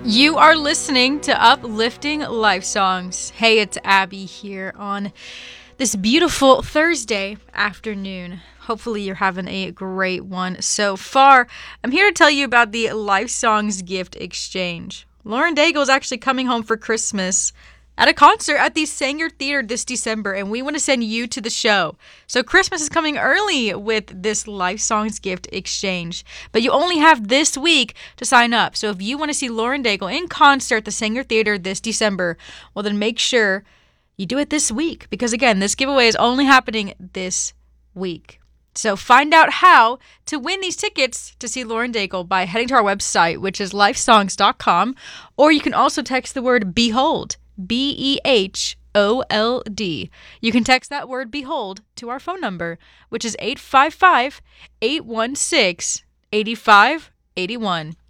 You are listening to Uplifting Life Songs. Hey, it's Abby here on this beautiful Thursday afternoon. Hopefully, you're having a great one so far. I'm here to tell you about the Life Songs Gift Exchange. Lauren Daigle is actually coming home for Christmas at a concert at the Sanger Theater this December, and we want to send you to the show. So Christmas is coming early with this Life Songs Gift Exchange, but you only have this week to sign up. So if you want to see Lauren Daigle in concert at the Sanger Theater this December, well then make sure you do it this week, because again, this giveaway is only happening this week. So find out how to win these tickets to see Lauren Daigle by heading to our website, which is lifesongs.com, or you can also text the word BEHOLD, BEHOLD. You can text that word BEHOLD to our phone number, which is 855-816-8581.